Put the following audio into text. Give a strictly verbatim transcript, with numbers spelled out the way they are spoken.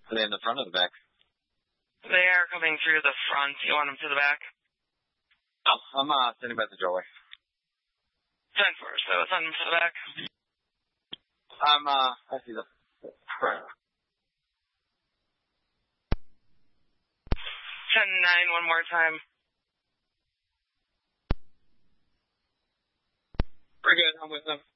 Are they in the front or the back? They are coming through the front. You want them to the back? Oh, I'm uh, standing by the doorway. ten four, so send them to the back. I'm, uh, I see the... ten nine, one more time. We're good, I'm with them.